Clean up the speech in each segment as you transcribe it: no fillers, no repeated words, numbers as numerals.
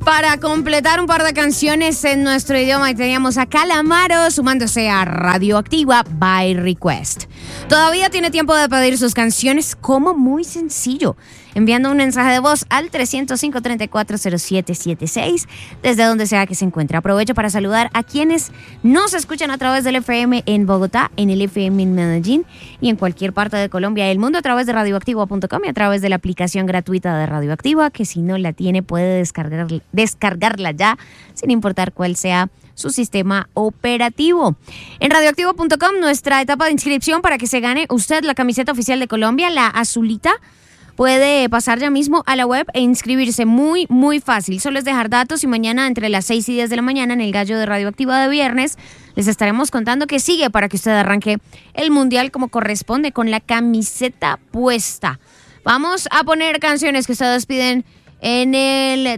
Para completar un par de canciones en nuestro idioma, teníamos a Calamaro sumándose a Radioactiva by Request. Todavía tiene tiempo de pedir sus canciones, como muy sencillo, enviando un mensaje de voz al 305-340776 desde donde sea que se encuentre. Aprovecho para saludar a quienes nos escuchan a través del FM en Bogotá, en el FM en Medellín y en cualquier parte de Colombia y el mundo a través de radioactiva.com y a través de la aplicación gratuita de Radioactiva, que si no la tiene puede descargarla ya, sin importar cuál sea su sistema operativo. En radioactivo.com, nuestra etapa de inscripción para que se gane usted la camiseta oficial de Colombia, la azulita. Puede pasar ya mismo a la web e inscribirse muy, muy fácil. Solo es dejar datos y mañana entre las 6 y 10 de la mañana en el Gallo de Radioactiva de viernes les estaremos contando qué sigue para que usted arranque el mundial como corresponde con la camiseta puesta. Vamos a poner canciones que ustedes piden en el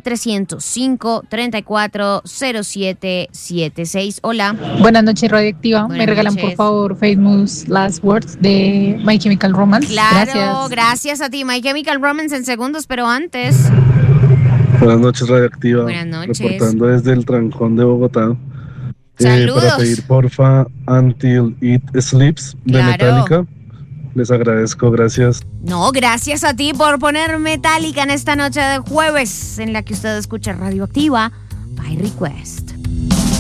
305-340776. Hola. Buenas noches, Radioactiva. Buenas ¿Me regalan, noches. por favor, Famous Last Words de My Chemical Romance? Claro, gracias a ti. My Chemical Romance en segundos, pero antes. Buenas noches, Radioactiva. Buenas noches. Reportando desde el Trancón de Bogotá. Saludos. Para pedir, porfa, Until It Sleeps de Claro. Metallica. Les agradezco, gracias. No, gracias a ti por poner Metallica en esta noche de jueves en la que usted escucha Radioactiva by Request.